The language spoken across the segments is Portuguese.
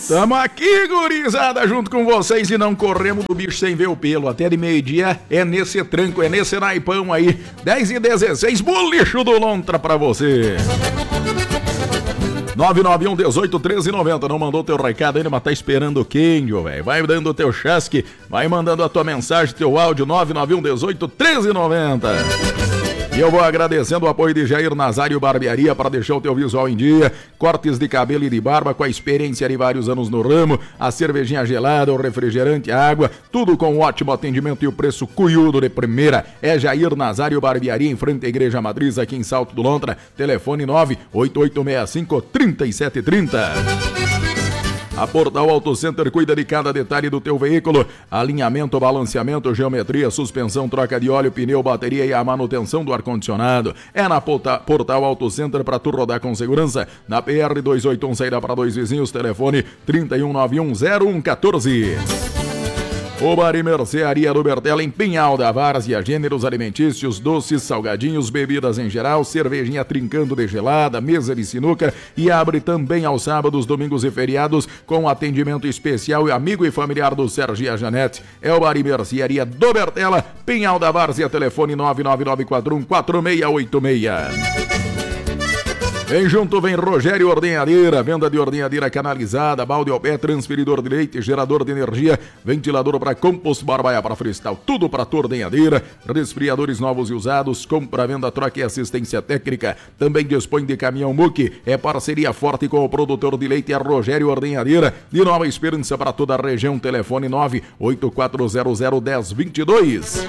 Tamo aqui, gurizada, junto com vocês e não corremos do bicho sem ver o pelo. Até de meio-dia é nesse tranco, é nesse naipão aí. 10h16, bolicho do Lontra pra você. 991-18-1390. Não mandou teu recado ainda, mas tá esperando quem, velho? Vai dando o teu chasque, vai mandando a tua mensagem, teu áudio, 991-18-1390. E eu vou agradecendo o apoio de Jair Nazário Barbearia para deixar o teu visual em dia. Cortes de cabelo e de barba com a experiência de vários anos no ramo. A cervejinha gelada, o refrigerante, a água, tudo com um ótimo atendimento e o preço cuiudo de primeira. É Jair Nazário Barbearia em frente à Igreja Matriz aqui em Salto do Lontra. Telefone 98865-3730. A Portal Auto Center cuida de cada detalhe do teu veículo: alinhamento, balanceamento, geometria, suspensão, troca de óleo, pneu, bateria e a manutenção do ar-condicionado. É na Portal Auto Center para tu rodar com segurança. Na PR 281, saída para Dois Vizinhos, telefone 31910114. O Bar e Mercearia do Bertella em Pinhal da Várzea, gêneros alimentícios, doces, salgadinhos, bebidas em geral, cervejinha trincando de gelada, mesa de sinuca e abre também aos sábados, domingos e feriados com atendimento especial e amigo e familiar do Sérgio e a Janete. É o Bar e Mercearia do Bertella, Pinhal da Várzea, telefone 99941-4686. Vem junto, vem Rogério Ordenhadeira, venda de ordenhadeira canalizada, balde ao pé, transferidor de leite, gerador de energia, ventilador para compost, barbaia para freestyle, tudo para tua ordenhadeira, resfriadores novos e usados, compra, venda, troca e assistência técnica. Também dispõe de caminhão Muque, é parceria forte com o produtor de leite, a Rogério Ordenhadeira, de Nova Esperança para toda a região, telefone 984001022.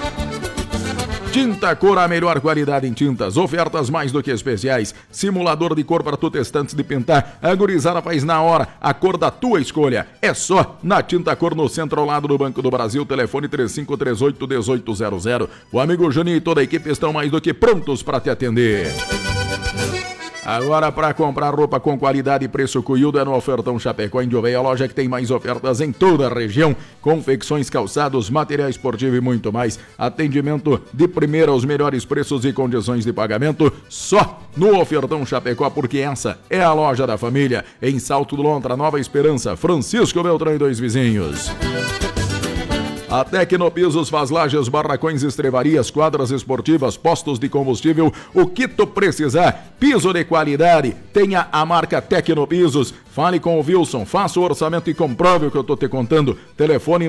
Tinta Cor, a melhor qualidade em tintas, ofertas mais do que especiais, simulador de cor para tu testar antes de pintar, a gurizada faz na hora, a cor da tua escolha, é só na Tinta Cor, no centro ao lado do Banco do Brasil, telefone 3538-1800. O amigo Juninho e toda a equipe estão mais do que prontos para te atender. Agora, para comprar roupa com qualidade e preço cuiudo é no Ofertão Chapecó, em Dioveia, a loja que tem mais ofertas em toda a região. Confecções, calçados, material esportivo e muito mais. Atendimento de primeira, os melhores preços e condições de pagamento só no Ofertão Chapecó, porque essa é a loja da família. Em Salto do Lontra, Nova Esperança, Francisco Beltrão e Dois Vizinhos. A Tecnopisos faz lajes, barracões, estrevarias, quadras esportivas, postos de combustível, o que tu precisar. Piso de qualidade, tenha a marca Tecnopisos. Fale com o Wilson, faça o orçamento e comprove o que eu tô te contando. Telefone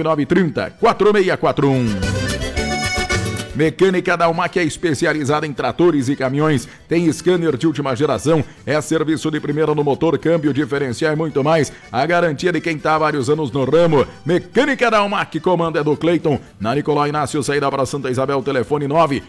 99930-4641. Mecânica Dalmac é especializada em tratores e caminhões, tem scanner de última geração, é serviço de primeira no motor, câmbio, diferencial e muito mais. A garantia de quem está há vários anos no ramo. Mecânica Dalmac, comando é do Cleiton. Na Nicolau Inácio, saída para Santa Isabel, telefone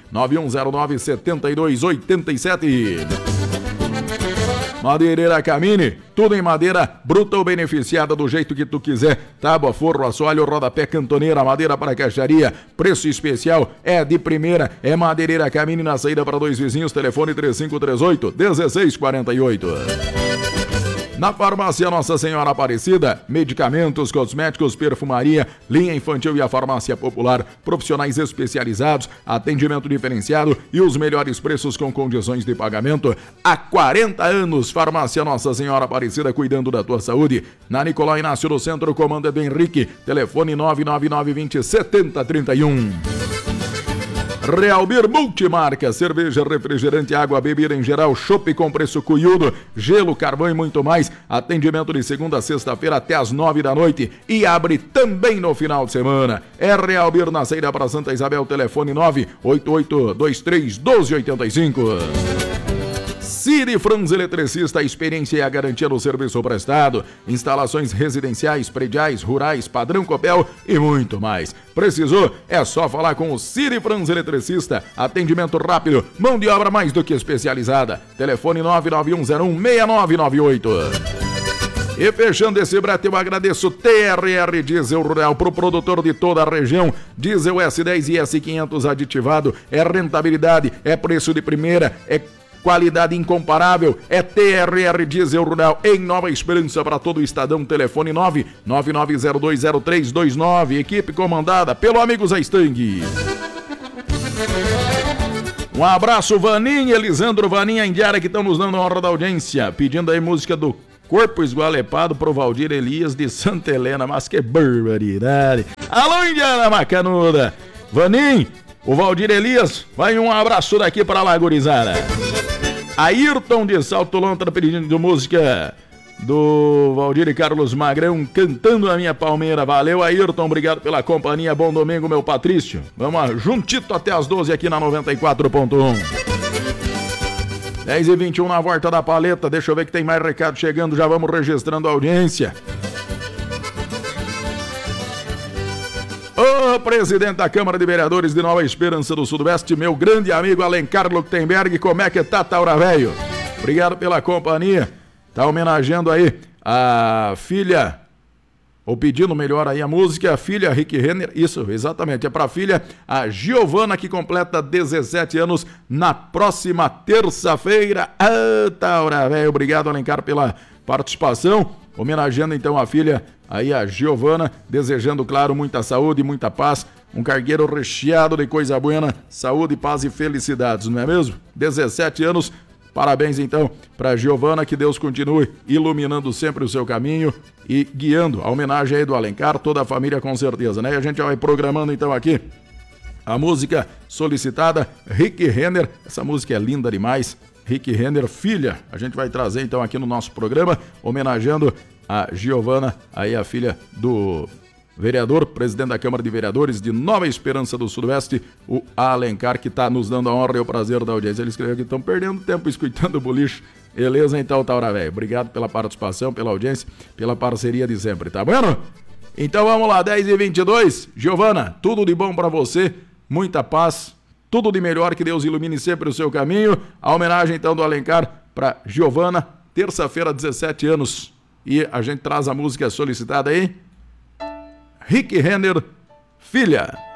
99109-7287. Madeireira Camini, tudo em madeira bruta ou beneficiada do jeito que tu quiser. Tábua, forro, assoalho, rodapé, cantoneira, madeira para caixaria. Preço especial é de primeira. É Madeireira Camini na saída para Dois Vizinhos, telefone 3538-1648. Na Farmácia Nossa Senhora Aparecida, medicamentos, cosméticos, perfumaria, linha infantil e a farmácia popular, profissionais especializados, atendimento diferenciado e os melhores preços com condições de pagamento. Há 40 anos, Farmácia Nossa Senhora Aparecida, cuidando da tua saúde. Na Nicolau Inácio, no centro, comando é do Henrique, telefone 99920-7031. Real Beer Multimarca, cerveja, refrigerante, água, bebida em geral, chopp com preço cuiudo, gelo, carvão e muito mais. Atendimento de segunda a sexta-feira até às 9 da noite e abre também no final de semana. É Real Beer na saída para Santa Isabel, telefone 988231285. Cid Franz Eletricista, a experiência e a garantia do serviço prestado. Instalações residenciais, prediais, rurais, padrão Copel e muito mais. Precisou? É só falar com o Cid Franz Eletricista. Atendimento rápido, mão de obra mais do que especializada. Telefone 991016998. E fechando esse brete, eu agradeço TRR Diesel Rural, pro produtor de toda a região. Diesel S10 e S500 aditivado. É rentabilidade, é preço de primeira, é qualidade incomparável, é TRR Diesel Rural em Nova Esperança para todo o estadão. Telefone 999020329. Equipe comandada pelo amigo Zé Stang. Um abraço, Vaninha, Elisandro, Vaninha, Indiara, que estão nos dando a honra da audiência, pedindo aí música do corpo esgualepado pro Valdir Elias de Santa Helena, mas que barbaridade. Alô, Indiana Macanuda. Vanim, o Valdir Elias, vai um abraço daqui pra lá, gurizada. Ayrton de Salto Lontra pedindo música do Valdir e Carlos Magrão, Cantando a Minha Palmeira. Valeu, Ayrton, obrigado pela companhia. Bom domingo, meu Patrício. Vamos juntito até as 12 aqui na 94.1. 10h21 na volta da paleta. Deixa eu ver que tem mais recado chegando. Já vamos registrando a audiência. Ô, presidente da Câmara de Vereadores de Nova Esperança do Sudoeste, meu grande amigo Alencar Luktenberg, como é que tá, Taura Velho? Obrigado pela companhia. Tá homenageando aí a filha, ou pedindo melhor aí a música, a filha Rick Renner, isso, exatamente, é pra filha, a Giovana, que completa 17 anos na próxima terça-feira. Ah, Taura Velho, obrigado, Alencar, pela participação, homenageando então a filha aí, a Giovana, desejando, claro, muita saúde, muita paz, um cargueiro recheado de coisa buena, saúde, paz e felicidades, não é mesmo? 17 anos, parabéns então para Giovana, que Deus continue iluminando sempre o seu caminho e guiando. A homenagem aí do Alencar, toda a família com certeza, né? E a gente vai programando então aqui a música solicitada, Rick Renner, essa música é linda demais, Rick Renner, filha, a gente vai trazer então aqui no nosso programa, homenageando a Giovana, aí a filha do vereador, presidente da Câmara de Vereadores de Nova Esperança do Sudoeste, o Alencar, que está nos dando a honra e o prazer da audiência. Ele escreveu que estão perdendo tempo escutando o boliche. Beleza, então, Taura Velho. Obrigado pela participação, pela audiência, pela parceria de sempre, tá bom? Então vamos lá, 10h22. Giovana, tudo de bom para você, muita paz, tudo de melhor, que Deus ilumine sempre o seu caminho. A homenagem, então, do Alencar para Giovana, terça-feira, 17 anos. E a gente traz a música solicitada aí, Rick Renner, filha.